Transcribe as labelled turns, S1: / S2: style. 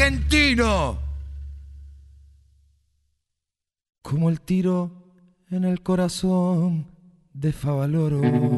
S1: argentino. Como el tiro en el corazón de Favaloro.